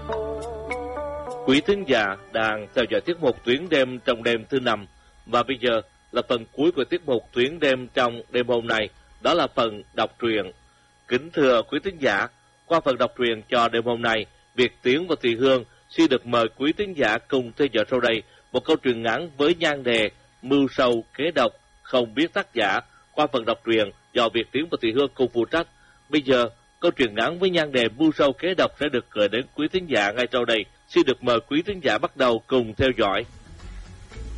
Quý thính giả đang theo dõi tiết mục Tuyến đêm trong đêm thứ 5 và bây giờ là phần cuối của tiết mục Tuyến đêm trong đêm hôm nay, đó là phần đọc truyện. Kính thưa quý thính giả, qua phần đọc truyện cho đêm hôm nay, Việt Tiến và Thùy Hương xin được mời quý thính giả cùng theo dõi sau đây một câu truyện ngắn với nhan đề Mưu sâu kế độc không biết tác giả qua phần đọc truyện do Việt Tiến và Thùy Hương cùng phụ trách. Bây giờ câu truyện ngắn với nhan đề Mưu sâu kế độc sẽ được gửi đến quý thính giả ngay sau đây. Xin được mời quý thính giả bắt đầu cùng theo dõi.